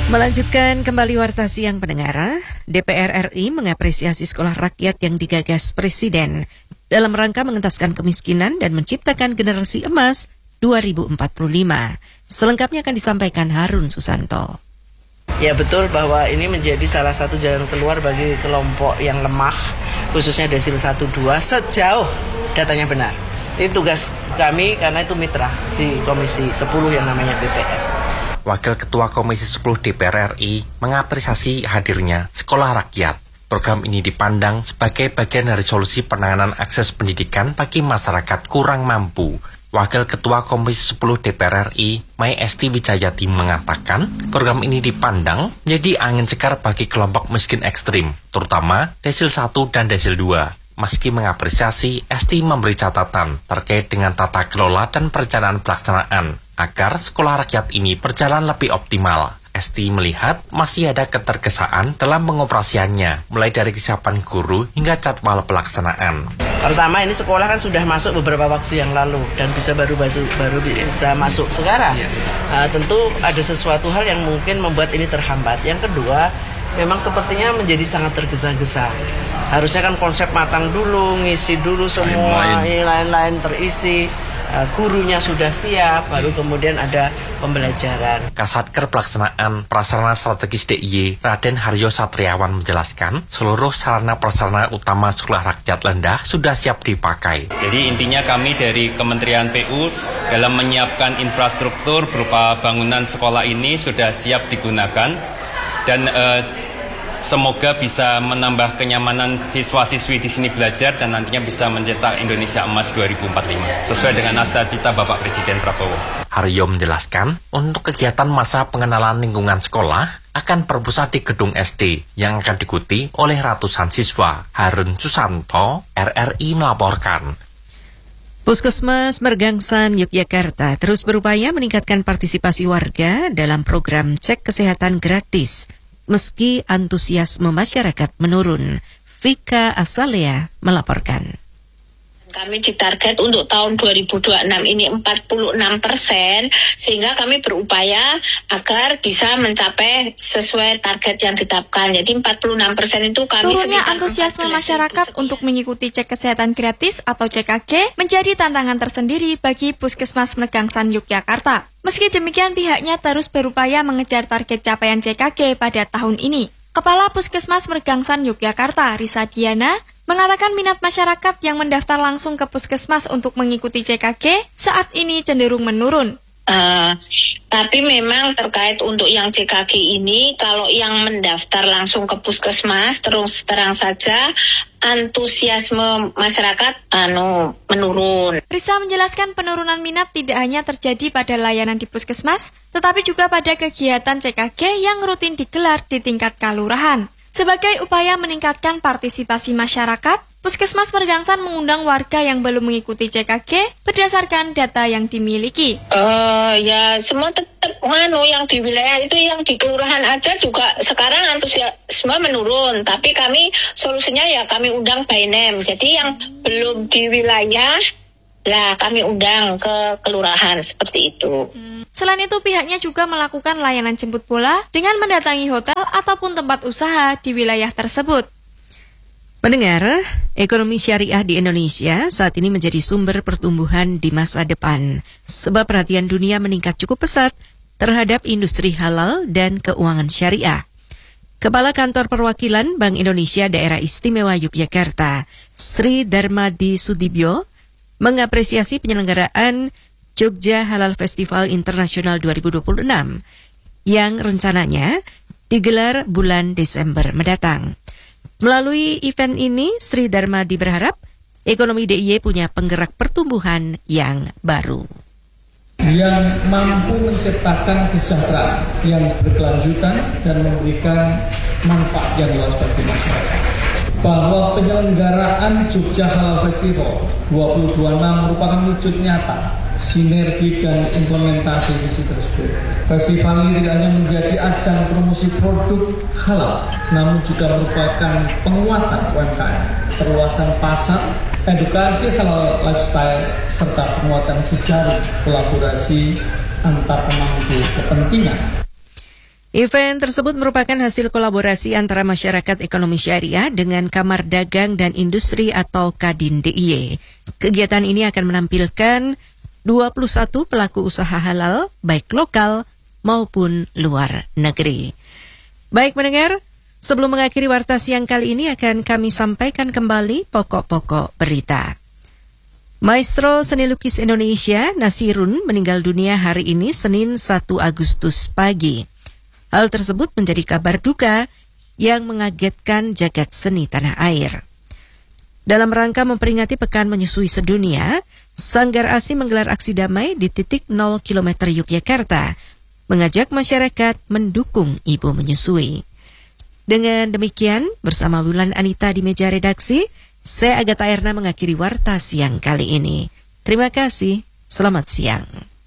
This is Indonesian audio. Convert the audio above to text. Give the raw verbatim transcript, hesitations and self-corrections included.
Melanjutkan kembali Warta Siang pendengar, D P R R I mengapresiasi sekolah rakyat yang digagas Presiden dalam rangka mengentaskan kemiskinan dan menciptakan generasi emas dua ribu empat puluh lima. Selengkapnya akan disampaikan Harun Susanto. Ya betul bahwa ini menjadi salah satu jalan keluar bagi kelompok yang lemah, khususnya desil satu dua sejauh datanya benar. Itu tugas kami karena itu mitra di Komisi sepuluh yang namanya B P S. Wakil Ketua Komisi sepuluh D P R R I mengapresiasi hadirnya sekolah rakyat. Program ini dipandang sebagai bagian dari solusi penanganan akses pendidikan bagi masyarakat kurang mampu. Wakil Ketua Komisi sepuluh D P R R I, Mai Esti Wijayati mengatakan, program ini dipandang menjadi angin segar bagi kelompok miskin ekstrim, terutama desil satu dan desil dua. Meski mengapresiasi, Esti memberi catatan terkait dengan tata kelola dan perencanaan pelaksanaan agar sekolah rakyat ini berjalan lebih optimal. Esti melihat masih ada ketergesaan dalam pengoperasiannya, mulai dari kesiapan guru hingga jadwal pelaksanaan. Pertama, ini sekolah kan sudah masuk beberapa waktu yang lalu dan bisa baru baru, baru bisa masuk sekarang. Uh, tentu ada sesuatu hal yang mungkin membuat ini terhambat. Yang kedua, memang sepertinya menjadi sangat tergesa-gesa. Harusnya kan konsep matang dulu, ngisi dulu semua, ini lain-lain terisi, uh, gurunya sudah siap, baru kemudian ada pembelajaran. Kasatker Pelaksanaan Prasarana Strategis D I Y, Raden Haryo Satriawan menjelaskan, seluruh sarana prasarana utama sekolah rakyat Lendah sudah siap dipakai. Jadi intinya kami dari Kementerian P U dalam menyiapkan infrastruktur berupa bangunan sekolah ini sudah siap digunakan dan uh, semoga bisa menambah kenyamanan siswa-siswi di sini belajar dan nantinya bisa mencetak Indonesia Emas dua ribu empat puluh lima sesuai dengan cita-cita Bapak Presiden Prabowo. Haryo menjelaskan, untuk kegiatan masa pengenalan lingkungan sekolah akan berpusat di gedung S D yang akan diikuti oleh ratusan siswa. Harun Susanto, R R I melaporkan. Puskesmas Mergangsan Yogyakarta terus berupaya meningkatkan partisipasi warga dalam program cek kesehatan gratis meski antusiasme masyarakat menurun. Vika Azalea melaporkan. Kami ditarget untuk tahun dua ribu dua puluh enam ini empat puluh enam persen, sehingga kami berupaya agar bisa mencapai sesuai target yang ditetapkan. Jadi empat puluh enam persen itu kami turunnya antusiasme masyarakat untuk mengikuti cek kesehatan gratis atau C K G menjadi tantangan tersendiri bagi Puskesmas Mergangsan Yogyakarta. Meski demikian, pihaknya terus berupaya mengejar target capaian C K G pada tahun ini. Kepala Puskesmas Mergangsan Yogyakarta, Risa Diana, mengatakan minat masyarakat yang mendaftar langsung ke puskesmas untuk mengikuti C K G saat ini cenderung menurun. Uh, tapi memang terkait untuk yang C K G ini, kalau yang mendaftar langsung ke puskesmas, terus terang saja antusiasme masyarakat anu menurun. Risa menjelaskan penurunan minat tidak hanya terjadi pada layanan di puskesmas, tetapi juga pada kegiatan C K G yang rutin digelar di tingkat kelurahan. Sebagai upaya meningkatkan partisipasi masyarakat, Puskesmas Mergangsan mengundang warga yang belum mengikuti C K G berdasarkan data yang dimiliki. Uh, ya semua tetap nganu yang di wilayah itu, yang di kelurahan aja juga sekarang antusiasme menurun. Tapi kami solusinya ya kami undang by name. Jadi yang belum di wilayah lah kami undang ke kelurahan seperti itu. Selain itu, pihaknya juga melakukan layanan jemput bola dengan mendatangi hotel ataupun tempat usaha di wilayah tersebut. Pendengar, ekonomi syariah di Indonesia saat ini menjadi sumber pertumbuhan di masa depan, sebab perhatian dunia meningkat cukup pesat terhadap industri halal dan keuangan syariah. Kepala Kantor Perwakilan Bank Indonesia Daerah Istimewa Yogyakarta, Sri Darmadi Sudibyo, mengapresiasi penyelenggaraan Jogja Halal Festival Internasional dua ribu dua puluh enam yang rencananya digelar bulan Desember mendatang. Melalui event ini, Sri Darmadi berharap ekonomi D I Y punya penggerak pertumbuhan yang baru. Yang mampu menciptakan kesejahteraan yang berkelanjutan dan memberikan manfaat yang luas bagi masyarakat. Bahwa penyelenggaraan Jogja Halal Festival dua ribu dua puluh enam merupakan wujud nyata sinergi dan implementasi visi tersebut. Festival ini tidak hanya menjadi ajang promosi produk halal, namun juga merupakan penguatan U M K M, perluasan pasar, edukasi halal lifestyle, serta penguatan jejaring kolaborasi antar pemangku kepentingan. Event tersebut merupakan hasil kolaborasi antara Masyarakat Ekonomi Syariah dengan Kamar Dagang dan Industri atau Kadin D I Y. Kegiatan ini akan menampilkan dua puluh satu pelaku usaha halal, baik lokal maupun luar negeri. Baik pendengar, sebelum mengakhiri warta siang kali ini akan kami sampaikan kembali pokok-pokok berita. Maestro seni lukis Indonesia, Nasirun, meninggal dunia hari ini Senin satu Agustus pagi. Hal tersebut menjadi kabar duka yang mengagetkan jagat seni tanah air. Dalam rangka memperingati Pekan Menyusui Sedunia, Sanggar A S I menggelar aksi damai di titik nol kilometer Yogyakarta, mengajak masyarakat mendukung ibu menyusui. Dengan demikian, bersama Wulan Anita di meja redaksi, saya Agatha Erna mengakhiri warta siang kali ini. Terima kasih, selamat siang.